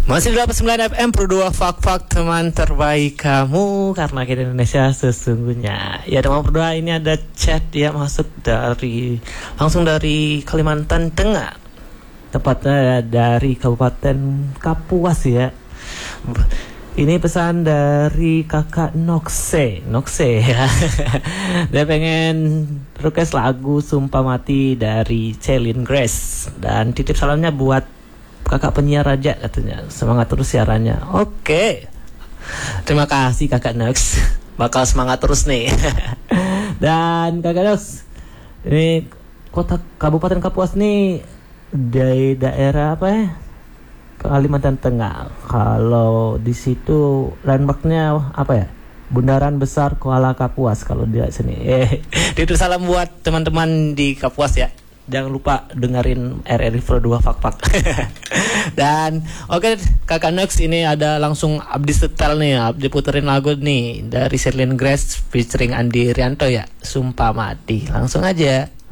Masih 89 FM Pro 2 Fak-Fak, teman terbaik kamu, karena kita Indonesia sesungguhnya. Ya, teman Pro 2, ini ada chat ya masuk langsung dari Kalimantan Tengah, tepatnya dari Kabupaten Kapuas ya. Ini pesan dari kakak Nokse ya. Dia pengen request lagu Sumpah Mati dari Celine Grace, dan titip salamnya buat kakak penyiar Raja, katanya. Semangat terus siarannya. Oke. Terima kasih kakak Nox. Bakal semangat terus nih. Dan kakak Nox, ini kota Kabupaten Kapuas nih dari daerah apa ya? Kalimantan Tengah. Kalau di situ landmarknya apa ya? Bundaran Besar Kuala Kapuas kalau di sini. Itu salam buat teman-teman di Kapuas ya. Jangan lupa dengerin RRI Pro 2 Fak-Fak. Dan oke, kakak Nox, ini ada langsung abdi setel nih, abdi puterin lagu nih dari Celine Grace featuring Andi Rianto ya, Sumpah Mati. Langsung aja.